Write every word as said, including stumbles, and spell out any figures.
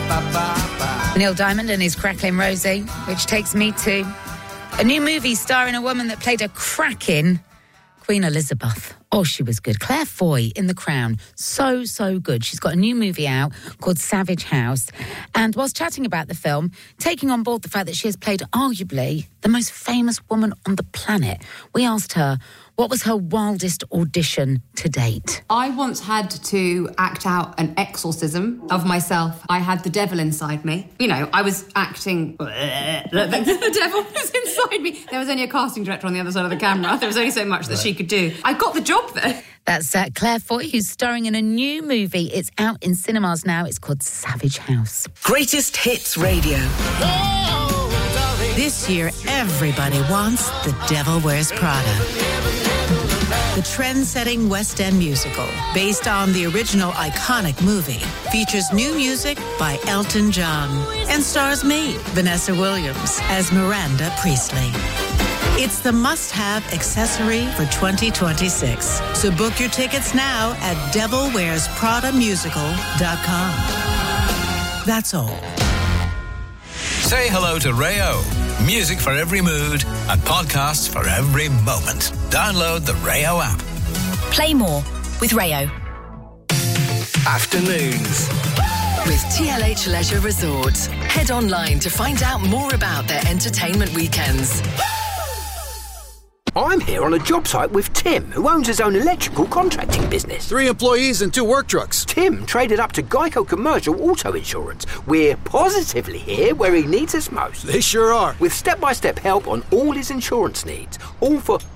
Neil Diamond and his Crackling Rosie, which takes me to a new movie starring a woman that played a cracking Queen Elizabeth. Oh, she was good. Claire Foy in The Crown. So, so good. She's got a new movie out called Savage House. And whilst chatting about the film, taking on board the fact that she has played arguably the most famous woman on the planet, we asked her, what was her wildest audition to date? I once had to act out an exorcism of myself. I had the devil inside me. You know, I was acting... the devil was inside me. There was only a casting director on the other side of the camera. There was only so much that she could do. I got the job there. That's uh, Claire Foy, who's starring in a new movie. It's out in cinemas now. It's called Savage House. Greatest Hits Radio. This year, everybody wants The Devil Wears Prada. The trend-setting West End musical, based on the original iconic movie, features new music by Elton John and stars me, Vanessa Williams, as Miranda Priestley. It's the must-have accessory for twenty twenty-six. So book your tickets now at devil wears prada musical dot com. That's all. Say hello to Rayo. Music for every mood and podcasts for every moment. Download the Rayo app. Play more with Rayo. Afternoons with T L H Leisure Resorts. Head online to find out more about their entertainment weekends. I'm here on a job site with Tim, who owns his own electrical contracting business. Three employees and two work trucks. Tim traded up to Geico Commercial Auto Insurance. We're positively here where he needs us most. They sure are. With step-by-step help on all his insurance needs. All for